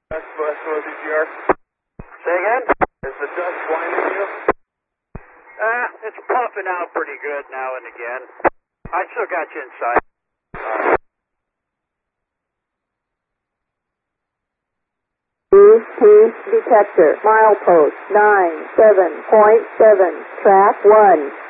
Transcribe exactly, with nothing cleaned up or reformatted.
That's that's what D G R. Say again? Is the dust blinding you? Uh, it's puffing out pretty good now and again. I still got you inside. Bluetooth detector, milepost nine seven point seven, track one.